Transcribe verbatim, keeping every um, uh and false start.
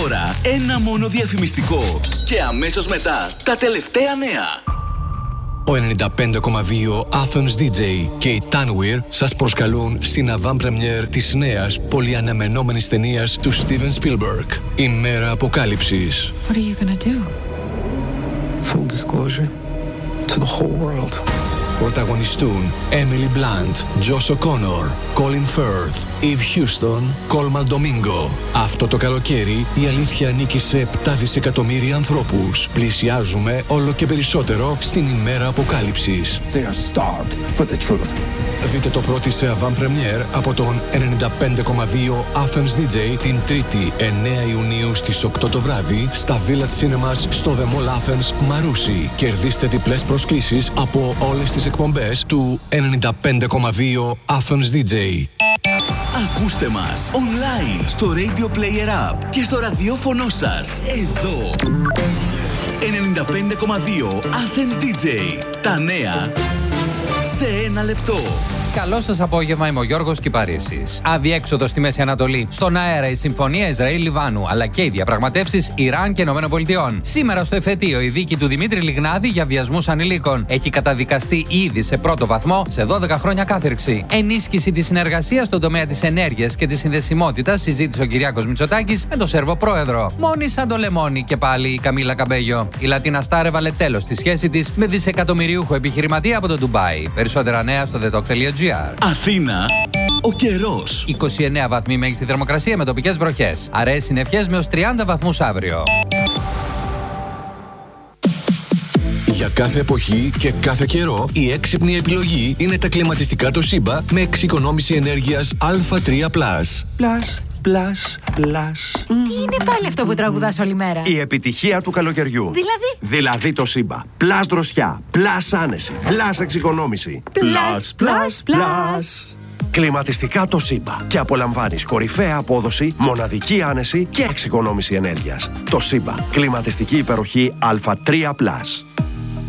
Τώρα ένα μόνο διαφημιστικό και αμέσως μετά τα τελευταία νέα. Ο ενενήντα πέντε κόμμα δύο Athens ντι τζέι και η Tanweer σας προσκαλούν στην avant-première της νέας πολυαναμενόμενης ταινίας του Steven Spielberg, η Μέρα Αποκάλυψης. What are you gonna do? Full disclosure to the whole world. Πρωταγωνιστούν Emily Blunt, Josh O'Connor, Colin Firth, Eve Houston, Colman Domingo. Αυτό το καλοκαίρι η αλήθεια ανήκει σε επτά δισεκατομμύρια ανθρώπους. Πλησιάζουμε όλο και περισσότερο στην ημέρα αποκάλυψης. They are starved for the truth. Δείτε το πρώτο σε avant-première από τον ενενήντα πέντε κόμμα δύο Athens ντι τζέι την Τρίτη εννέα Ιουνίου στις οκτώ το βράδυ στα Village Cinemas στο The Mall Athens Μαρούσι. Κερδίστε διπλές προσκλήσεις από όλες τις εκπομπές του ενενήντα πέντε κόμμα δύο Athens ντι τζέι. Ακούστε μας online στο Radio Player App και στο ραδιόφωνο σας εδώ. ενενήντα πέντε κόμμα δύο Athens ντι τζέι. Τα νέα σε ένα λεπτό. Καλό σας απόγευμα, είμαι ο Γιώργος Κυπαρίσης. Αδιέξοδο στη Μέση Ανατολή. Στον αέρα η συμφωνία Ισραήλ-Λιβάνου, αλλά και οι διαπραγματεύσεις Ιράν και ΗΠΑ. Σήμερα στο εφετείο η δίκη του Δημήτρη Λιγνάδη για βιασμούς ανηλίκων έχει καταδικαστεί ήδη σε πρώτο βαθμό σε δώδεκα χρόνια κάθυρξη. Ενίσχυση της συνεργασίας στον τομέα της ενέργειας και της συνδεσιμότητας συζήτησε ο Κυριάκος Μητσοτάκης με τον Σέρβο πρόεδρο. Μόνη σαν το λεμόνι και πάλι η Καμίλα Καμπέγιο. Η Λατίνα Στάρ έβαλε τέλος στη σχέση της με δισεκατομμυριούχο επιχειρηματία από το Ντουμπάι. Περισσότερα νέα στο the talk τελεία gr. Αθήνα, ο καιρός. είκοσι εννέα βαθμοί μέγιστη θερμοκρασία με τοπικές βροχές. Αραιές συννεφιές με ως τριάντα βαθμούς αύριο. Για κάθε εποχή και κάθε καιρό, η έξυπνη επιλογή είναι τα κλιματιστικά Toshiba με εξοικονόμηση ενέργειας Α τρία πλας. Πλας, πλας, πλας. Τι είναι πάλι αυτό που τραγουδάς όλη μέρα? Η επιτυχία του καλοκαιριού. Δηλαδή? Δηλαδή το Toshiba. Πλας δροσιά, πλας άνεση, πλας εξοικονόμηση. Πλας, πλας, πλας. Κλιματιστικά Toshiba. Και απολαμβάνεις κορυφαία απόδοση, μοναδική άνεση και εξοικονόμηση ενέργειας. Toshiba. Κλιματιστική υπεροχή Α τρία πλας.